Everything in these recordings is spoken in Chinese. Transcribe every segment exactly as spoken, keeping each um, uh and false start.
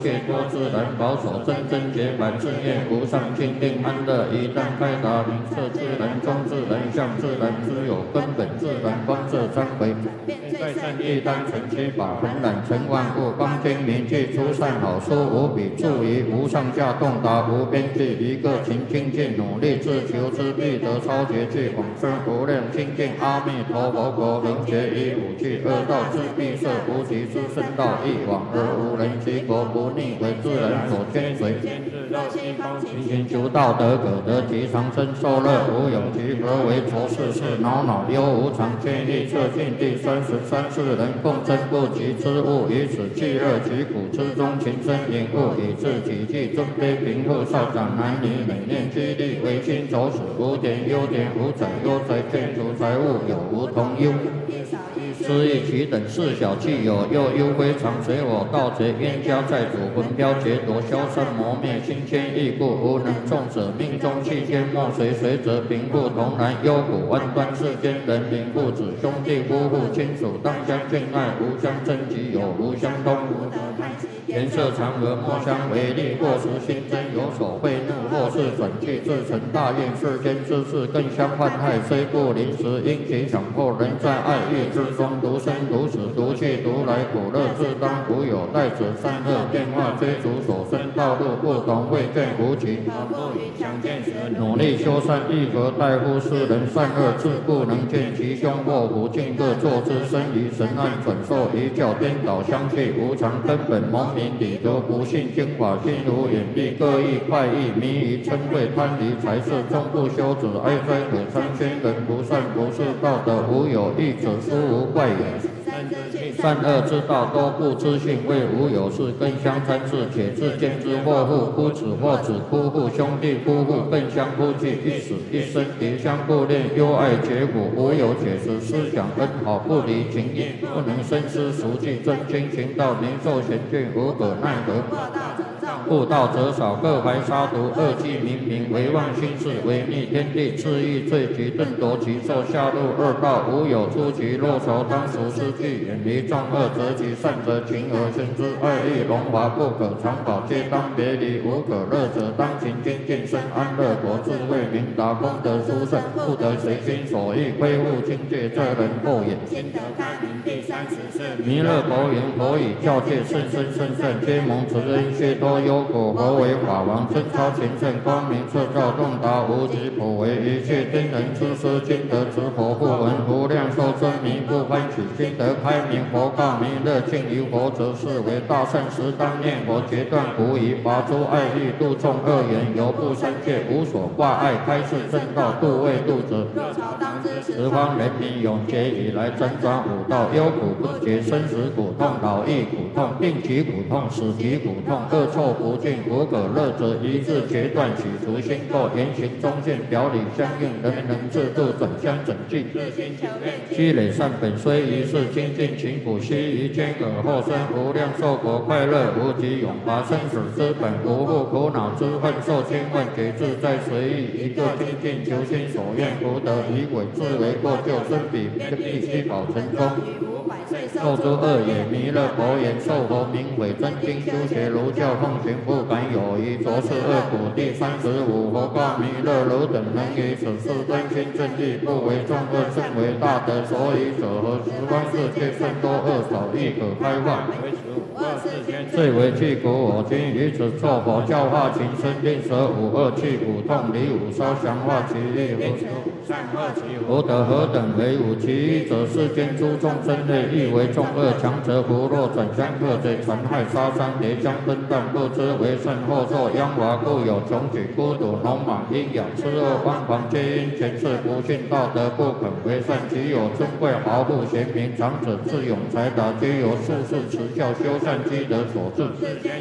解脱自然保守真真解满自愿无上清定安乐一旦开达明色自然中自然相自然之有根本自然光色三维在善一单纯七法恒染成万物光精明记出善好书无比注于无上下洞达无边际一个勤精进努力自求之必得超绝句广深无量清净阿弥陀佛果能学以五句二道之必摄无极之深道一往而无人其国不逆为自然所牵随，勤勤求道德可得其长生受乐无有其何为浊世事恼恼忧无常见义测尽第三十三世人共争不及之物以此气热其苦之中情深引悟以致己计尊卑贫富少长男女美念激励为亲走死无点优点无财优财建筑财物有无同忧失意其等事小气有又忧非常随我盗贼冤家债主魂飘劫夺消散磨灭心牵意故无能众者命中气天莫随随则贫富同然忧苦万端世间人民父子兄弟夫妇亲属当相敬爱无相争及有无相通颜色常和莫相为利或时心真有所愤怒或是转去自成大愿世间之事更相患害虽不临时因其强迫人在爱欲之中独生独死独去独来苦乐自当无有待者善恶变化追逐所生道路不同未见无期努力修善亦何待乎世人善恶自不能见其凶祸福尽各作之身于神案转受一教颠倒相去无常根本蒙明理得不信经法心如眼闭各异快意迷于嗔恚贪离财色终不修止哀哉可参宣人不善不是道德无有义者殊无怪也善恶之道多不知性为无有事更相参事且自见之祸父夫子或子夫妇兄弟夫妇更相夫妻一死一生敌相顾恋忧爱结果无有解释思想恩好不离情义不能深思熟记真经行道灵受贤眷无可奈何悟道者少各怀杀毒恶计冥冥唯妄心事违逆天地恣意罪及顿夺其寿下入恶道无有出其若愁当熟失去远离众恶则其善则情而生之爱欲荣华不可长保皆当别离无可乐者当勤精进生安乐果智慧明达功德殊胜不得随心所欲亏误境界这人后也心得开明第三十四弥勒佛言佛以教戒甚深甚甚皆蒙慈恩解脱忧苦佛为法王真超前圣光明彻照洞达无极普为一切天人之师今得持佛不闻无量寿真名不欢喜今得开明佛告弥勒敬于佛则是为大圣时当念佛决断无疑拔诸爱欲度众恶缘犹不生戒无所挂碍开示正道度未度者十方人民永劫以来挣扎五道忧苦不绝生死苦痛老易苦痛病疾苦痛死疾苦痛恶臭不尽无可乐者一致决断取除心垢言行中见表里相应人能制度转相整净积累善本虽一世精进勤苦须臾间而后生无量寿果快乐无极永拔生死之本无复苦恼之恨受亲问给自在随意一个精进求心所愿福德以鬼自为过救生彼必须保成功受诸恶也弥勒佛言受佛名为真经修学如教奉行不敢有疑着是恶苦第三十五佛告弥勒汝等能于此事真心正义不为众恶甚为大德所以者何十方世界甚多恶少亦可开化最为去苦我今于此作佛教化情深令舍五恶去苦痛离五烧降化其意福德何等为五其一者世间诸众生类亦为众恶强者福若转相克贼残害杀伤叠相分断不知为甚后受殃华故有穷举孤独农莽阴阳痴恶妄狂皆因前世不信道德不肯为善其有尊贵豪富贤明长者智勇才达皆由术士持教修善积德所致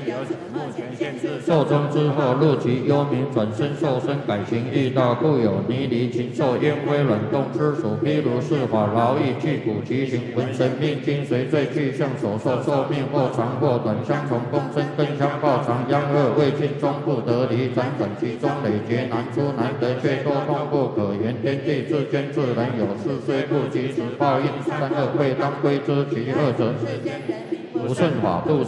寿终之后入其幽冥转身受身改行易道故有泥离禽兽烟灰冷冻之属譬如是法劳役具骨其形魂神命精随罪具象所受寿命或长或短相从共生更相报长殃恶未尽终不得离辗转其中累劫难出难得却多痛不可言天地自间自然有事虽不及时报应善恶贵当归之其恶者不胜法度